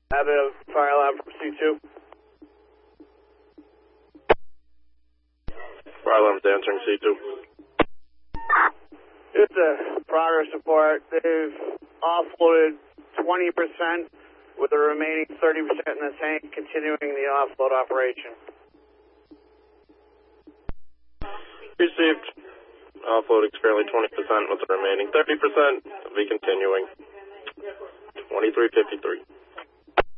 Have a fire alarm from C2. Fire alarm's answering C2. It's a progress report. They've offloaded 20% with the remaining 30% in the tank, continuing the offload operation. Received. Offloading currently 20% with the remaining 30%. Will be continuing. 2353.